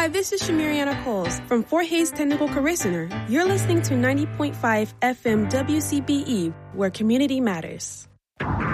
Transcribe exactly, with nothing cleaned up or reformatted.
Hi, this is Shamiriana Coles from Fort Hays Technical Career Center. You're listening to ninety point five F M W C B E, where community matters.